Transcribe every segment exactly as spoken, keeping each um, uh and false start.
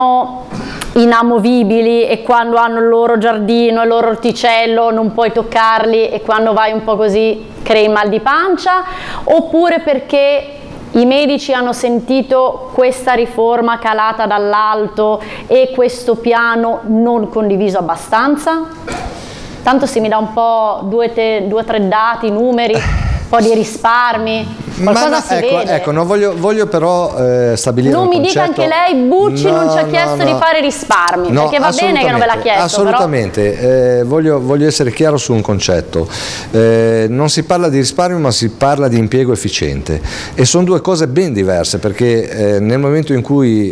inamovibili e quando hanno il loro giardino, il loro orticello non puoi toccarli e quando vai un po' così crei mal di pancia, oppure perché i medici hanno sentito questa riforma calata dall'alto e questo piano non condiviso abbastanza? Tanto se mi dà un po' due o tre dati, numeri, un po' di risparmi, qualcosa ma, ma, si ecco, vede. Ecco, non voglio, voglio però eh, stabilire non un mi concetto. dica anche lei, Bucci no, non ci ha no, chiesto no. di fare risparmi, no, perché va bene che non ve l'ha chiesto. Assolutamente, però... eh, voglio, voglio essere chiaro su un concetto. Eh, non si parla di risparmio, ma si parla di impiego efficiente, e sono due cose ben diverse, perché eh, nel momento in cui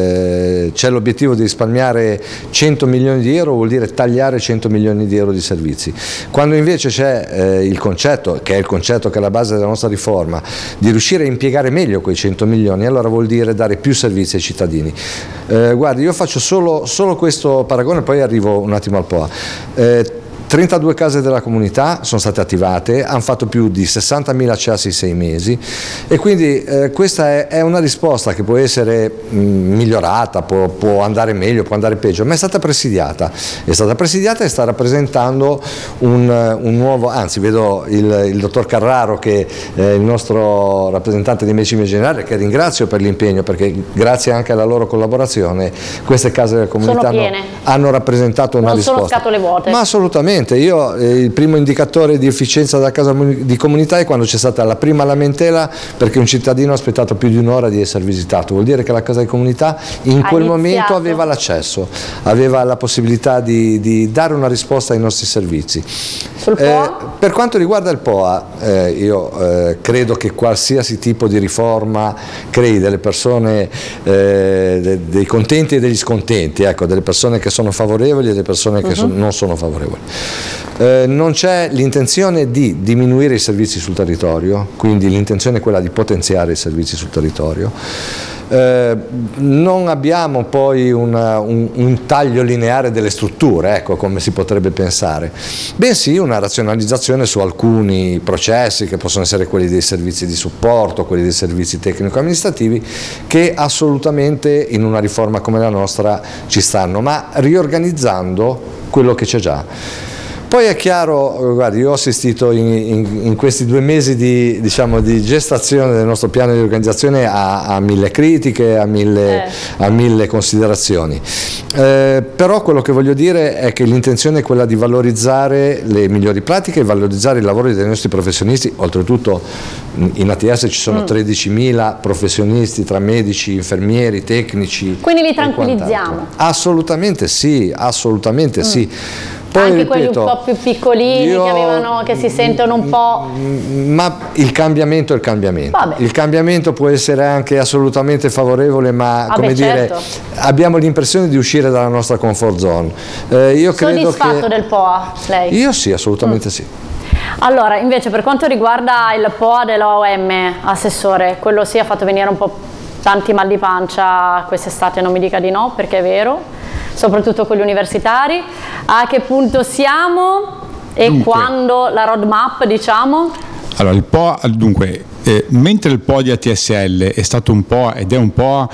eh, c'è l'obiettivo di risparmiare cento milioni di euro vuol dire tagliare cento milioni di euro di servizi. Quando invece c'è eh, il concetto, che è il concetto che è la base della nostra riforma, di riuscire a impiegare meglio quei cento milioni, allora vuol dire dare più servizi ai cittadini. Eh, guardi, io faccio solo, solo questo paragone, poi arrivo un attimo al P O A. Eh, trentadue case della comunità sono state attivate, hanno fatto più di sessantamila C A S in sei mesi, e quindi eh, questa è, è una risposta che può essere mh, migliorata, può, può andare meglio, può andare peggio, ma è stata presidiata, è stata presidiata e sta rappresentando un, un nuovo, anzi vedo il, il dottor Carraro, che è il nostro rappresentante di Medicina Generale, che ringrazio per l'impegno, perché grazie anche alla loro collaborazione queste case della comunità hanno, hanno rappresentato una non risposta. Non sono scatole vuote. Ma assolutamente. Io eh, il primo indicatore di efficienza della casa di comunità è quando c'è stata la prima lamentela perché un cittadino ha aspettato più di un'ora di essere visitato. Vuol dire che la casa di comunità in ha quel iniziato. momento aveva l'accesso, aveva la possibilità di, di dare una risposta ai nostri servizi. Sul P O A? Eh, per quanto riguarda il P O A, eh, io eh, credo che qualsiasi tipo di riforma crei delle persone, eh, de, dei contenti e degli scontenti, ecco, delle persone che sono favorevoli e delle persone che uh-huh. son, non sono favorevoli. Eh, non c'è l'intenzione di diminuire i servizi sul territorio, quindi l'intenzione è quella di potenziare i servizi sul territorio. Eh, non abbiamo poi una, un, un taglio lineare delle strutture, ecco, come si potrebbe pensare, bensì una razionalizzazione su alcuni processi che possono essere quelli dei servizi di supporto, quelli dei servizi tecnico-amministrativi, che assolutamente in una riforma come la nostra ci stanno, ma riorganizzando quello che c'è già. Poi è chiaro, guardi, io ho assistito in, in, in questi due mesi di, diciamo, di gestazione del nostro piano di organizzazione a, a mille critiche, a mille, eh. a mille considerazioni, eh, però quello che voglio dire è che l'intenzione è quella di valorizzare le migliori pratiche e valorizzare il lavoro dei nostri professionisti. Oltretutto in A T S ci sono mm. tredicimila professionisti tra medici, infermieri, tecnici. Quindi li tranquillizziamo? Assolutamente sì, assolutamente mm. sì. Poi, anche ripeto, quelli un po' più piccolini io, che, avevano, che si sentono un po'... Ma il cambiamento è il cambiamento. Vabbè. Il cambiamento può essere anche assolutamente favorevole, ma Vabbè, come certo. dire, abbiamo l'impressione di uscire dalla nostra comfort zone. Eh, io credo Soddisfatto che... del P O A, lei? Io sì, assolutamente mm. sì. Allora, invece per quanto riguarda il P O A dell'O M, assessore, quello sì ha fatto venire un po' tanti mal di pancia quest'estate, non mi dica di no, perché è vero, soprattutto con gli universitari. A che punto siamo e dunque, quando la roadmap, diciamo? Allora, il P O A, dunque, eh, mentre il P O A di A T S L è stato un po' ed è un po'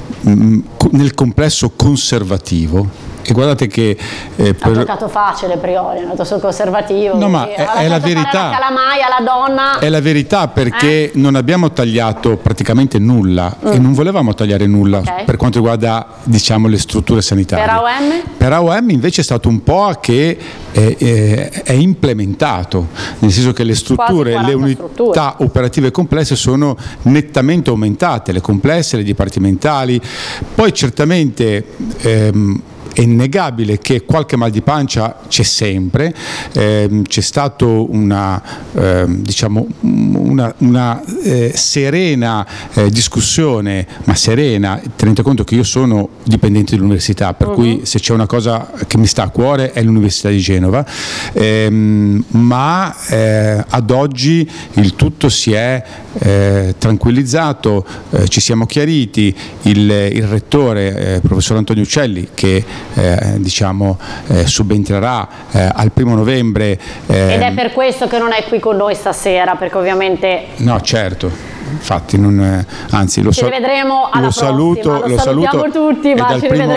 mh, nel complesso conservativo, e guardate che eh, per... ha giocato facile Priori, è andato sul conservativo, no, ma è, è la verità, la calamaia alla donna, è la verità, perché eh? non abbiamo tagliato praticamente nulla mm. e non volevamo tagliare nulla okay. per quanto riguarda, diciamo, le strutture sanitarie. Per A O M? Per A O M invece è stato un po' che è, è, è implementato, nel senso che le strutture, le unità strutture. operative complesse sono nettamente aumentate, le complesse, le dipartimentali. Poi certamente ehm, è innegabile che qualche mal di pancia c'è sempre, eh, c'è stato una, eh, diciamo, una, una eh, serena eh, discussione, ma serena, tenete conto che io sono dipendente dell'università, per uh-huh. cui se c'è una cosa che mi sta a cuore è l'Università di Genova, ehm, ma eh, ad oggi il tutto si è eh, tranquillizzato, eh, ci siamo chiariti, il, il rettore, eh, professor Antonio Uccelli, che Eh, diciamo eh, subentrerà eh, al primo novembre eh, ed è per questo che non è qui con noi stasera, perché ovviamente no, certo, infatti non, eh, anzi lo, ci rivedremo alla lo prossima, saluto, lo, lo salutiamo saluto tutti, ma ci rivedremo